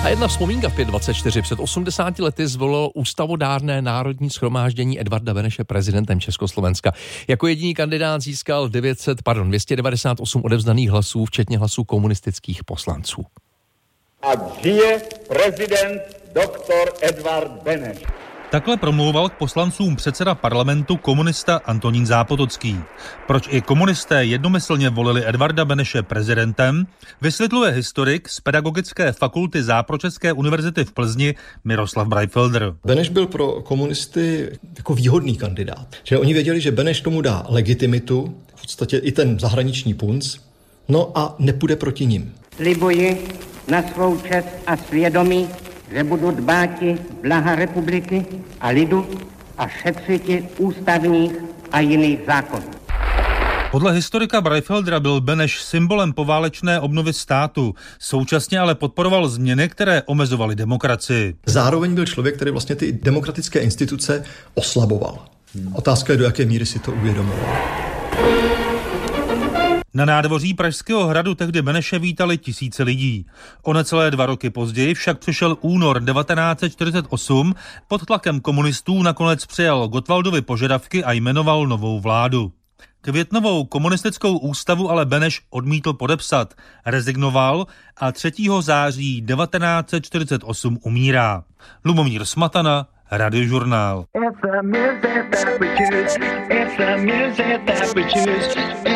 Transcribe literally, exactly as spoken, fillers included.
A jedna vzpomínka v pět dvacet čtyři. Před osmdesáti lety zvolilo ústavodárné národní shromáždění Edvarda Beneše prezidentem Československa. Jako jediný kandidát získal devět set, pardon, dvě stě devadesát osm odevzdaných hlasů, včetně hlasů komunistických poslanců. A žije prezident doktor Edvard Beneš. Takhle promlouval k poslancům předseda parlamentu komunista Antonín Zápotocký. Proč i komunisté jednomyslně volili Edvarda Beneše prezidentem, vysvětluje historik z Pedagogické fakulty Západočeské univerzity v Plzni Miroslav Brajfelder. Beneš byl pro komunisty jako výhodný kandidát. Že oni věděli, že Beneš tomu dá legitimitu, v podstatě i ten zahraniční punc, no a nepůjde proti nim. Slibuji na svou čest a svědomí, že budu dbáti blaha republiky a lidu a šetřiti ústavních a jiných zákonů. Podle historika Brajfeldera byl Beneš symbolem poválečné obnovy státu, současně ale podporoval změny, které omezovaly demokracii. Zároveň byl člověk, který vlastně ty demokratické instituce oslaboval. Otázka je, do jaké míry si to uvědomoval. Na nádvoří Pražského hradu tehdy Beneše vítali tisíce lidí. O necelé dva roky později však přišel únor devatenáct set čtyřicet osm, pod tlakem komunistů nakonec přijal Gottwaldovy požadavky a jmenoval novou vládu. Květnovou komunistickou ústavu ale Beneš odmítl podepsat, rezignoval a třetího září devatenáct set čtyřicet osm umírá. Lubomír Smatana, Radiožurnál.